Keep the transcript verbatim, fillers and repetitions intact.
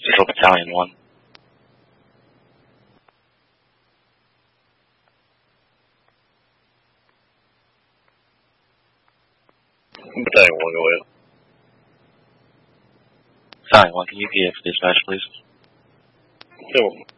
Central Battalion one. Battalion one, go ahead. Battalion one, can you P A for dispatch, please? Come on.